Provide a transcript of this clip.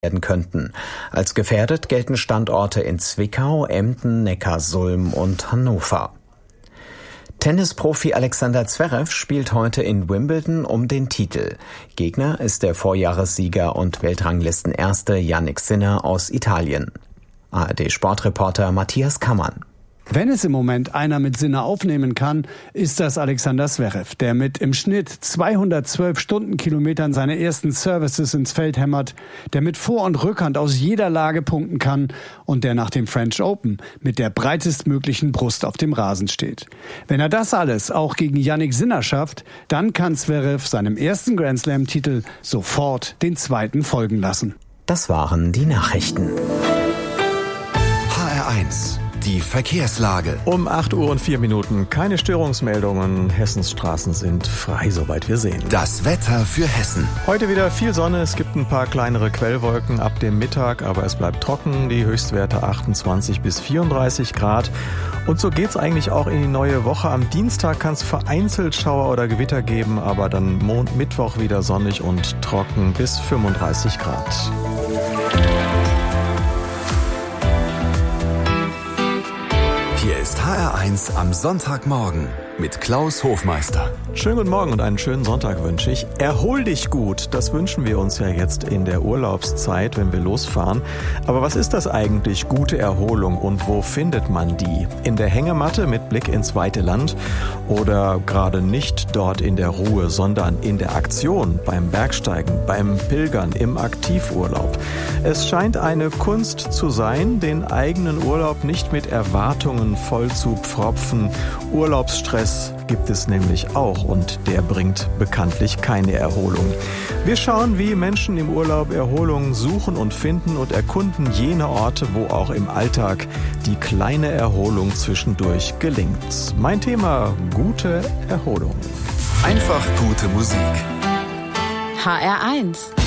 werden könnten. Als gefährdet gelten Standorte in Zwickau, Emden, Neckarsulm und Hannover. Tennisprofi Alexander Zverev spielt heute in Wimbledon um den Titel. Gegner ist der Vorjahressieger und Weltranglistenerste Jannik Sinner aus Italien. ARD-Sportreporter Matthias Kammann. Wenn es im Moment einer mit Sinner aufnehmen kann, ist das Alexander Zverev, der mit im Schnitt 212 Stundenkilometern seine ersten Services ins Feld hämmert, der mit Vor- und Rückhand aus jeder Lage punkten kann und der nach dem French Open mit der breitestmöglichen Brust auf dem Rasen steht. Wenn er das alles auch gegen Jannik Sinner schafft, dann kann Zverev seinem ersten Grand Slam-Titel sofort den zweiten folgen lassen. Das waren die Nachrichten. HR1 Die Verkehrslage. Um 8:04 Uhr. Keine Störungsmeldungen. Hessens Straßen sind frei, soweit wir sehen. Das Wetter für Hessen. Heute wieder viel Sonne. Es gibt ein paar kleinere Quellwolken ab dem Mittag, aber es bleibt trocken. Die Höchstwerte 28 bis 34 Grad. Und so geht's eigentlich auch in die neue Woche. Am Dienstag kann es vereinzelt Schauer oder Gewitter geben, aber dann Mittwoch wieder sonnig und trocken bis 35 Grad. Hier ist HR1 am Sonntagmorgen mit Klaus Hofmeister. Schönen guten Morgen und einen schönen Sonntag wünsche ich. Erhol dich gut, das wünschen wir uns ja jetzt in der Urlaubszeit, wenn wir losfahren. Aber was ist das eigentlich, gute Erholung, und wo findet man die? In der Hängematte mit Blick ins weite Land oder gerade nicht dort in der Ruhe, sondern in der Aktion, beim Bergsteigen, beim Pilgern, im Aktivurlaub? Es scheint eine Kunst zu sein, den eigenen Urlaub nicht mit Erwartungen voll zu pfropfen. Urlaubsstress gibt es nämlich auch und der bringt bekanntlich keine Erholung. Wir schauen, wie Menschen im Urlaub Erholung suchen und finden und erkunden jene Orte, wo auch im Alltag die kleine Erholung zwischendurch gelingt. Mein Thema: gute Erholung. Einfach gute Musik. HR1